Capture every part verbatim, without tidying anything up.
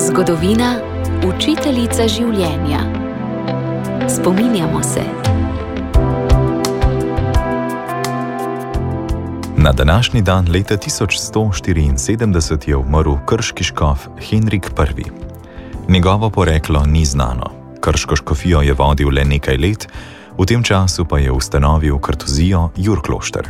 Zgodovina, učiteljica življenja. Spominjamo se. Na današnji dan leta tisoč sto štiriinsedemdeset je umrl krški škof Henrik Prvi. Njegovo poreklo ni znano. Krško škofijo je vodil le nekaj let, v tem času pa je ustanovil kartuzijo Jurklošter.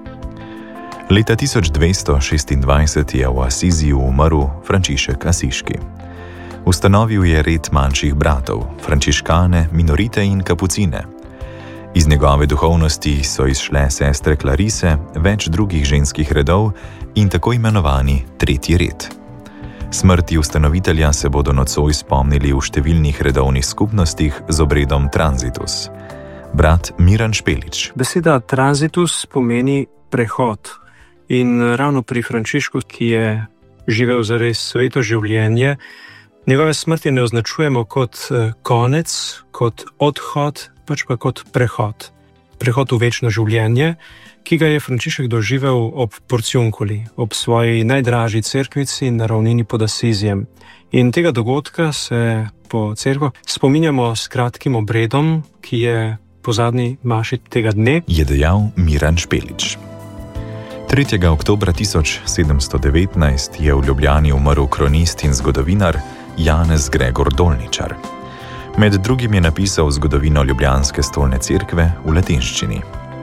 Leta tisoč dvesto šestindvajset je v Asiziju umrl Frančišek Asiški. Ustanovil je red manjših bratov, frančiškane, minorite in kapucine. Iz njegove duhovnosti so izšle sestre Klarise, več drugih ženskih redov in tako imenovani tretji red. Smrti ustanovitelja se bodo nocoj spomnili v številnih redovnih skupnostih z obredom transitus. Brat Miran Špelič. Beseda transitus pomeni prehod. In ravno pri Frančišku, ki je živel zares sveto življenje, njegove smrti ne označujemo kot konec, kot odhod, pač pa kot prehod. Prehod v večno življenje, ki ga je Frančišek doživel ob Porciunkuli, ob svoji najdražji cerkvici na ravnini pod Asizijem. In tega dogodka se po cerkvi spominjamo s kratkim obredom, ki je po zadnji maši tega dne, je dejal Miran Špelič. tretjega oktobra tisoč sedemsto devetnajst je v Ljubljani umrl kronist in zgodovinar Janez Gregor Dolničar. Med drugim je napisal zgodovino Ljubljanske stolne cerkve v latinščini.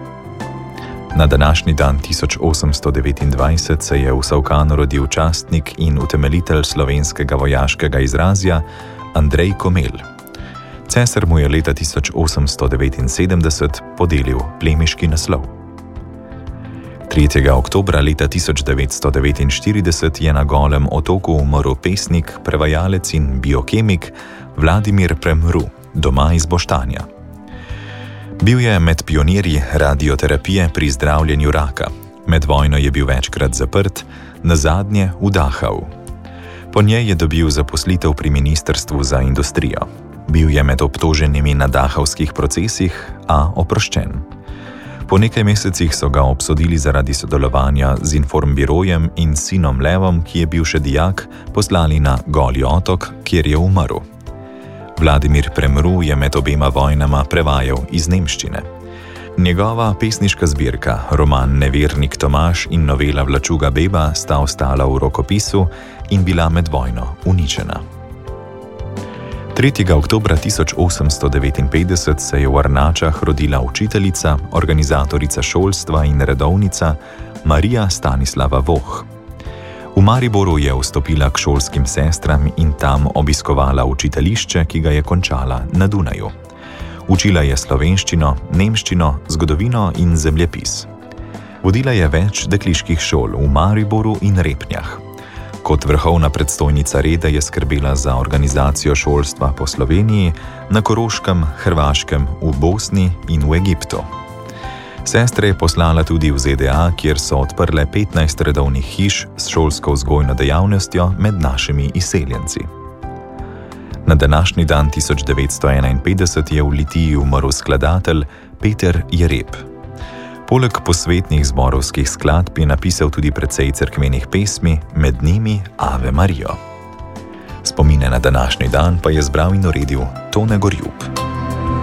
Na današnji dan tisoč osemsto devetindvajset se je v Savkanu rodil častnik in utemeljitelj slovenskega vojaškega izrazja Andrej Komel. Cesar mu je leta tisoč osemsto devetinsedemdeset podelil plemiški naslov. tretjega oktobra leta tisoč devetsto devetinštirideset je na Golem otoku umrl pesnik, prevajalec in biokemik Vladimir Premru, doma iz Boštanja. Bil je med pionirji radioterapije pri zdravljenju raka. Med vojno je bil večkrat zaprt, nazadnje v Dachau. Po njej je dobil zaposlitev pri Ministrstvu za industrijo. Bil je med obtoženimi na dachavskih procesih, a oproščen. Po nekaj mesecih so ga obsodili zaradi sodelovanja z informbirojem in sinom Levom, ki je bil še dijak, poslali na Goli otok, kjer je umrl. Vladimir Premru je med obema vojnama prevajal iz nemščine. Njegova pesniška zbirka, roman Nevernik Tomaž in novela Vlačuga Beba sta ostala v rokopisu in bila med vojno uničena. tretjega oktobra tisoč osemsto devetinpetdeset se je v Arnačah rodila učiteljica, organizatorica šolstva in redovnica Marija Stanislava Voh. V Mariboru je vstopila k šolskim sestram in tam obiskovala učiteljišče, ki ga je končala na Dunaju. Učila je slovenščino, nemščino, zgodovino in zemljepis. Vodila je več dekliških šol v Mariboru in Repnjah. Kot vrhovna predstojnica reda je skrbela za organizacijo šolstva po Sloveniji, na Koroškem, Hrvaškem, v Bosni in v Egiptu. Sestre je poslala tudi v Z D A, kjer so odprle petnajst redovnih hiš s šolsko vzgojno dejavnostjo med našimi izseljenci. Na današnji dan tisoč devetsto enainpetdeset je v Litiji umrl skladatelj Peter Jereb. Poleg posvetnih zborovskih skladb je napisal tudi precej cerkvenih pesmi, med njimi Ave Marijo. Spomine na današnji dan pa je zbral in uredil Tone Gorjup.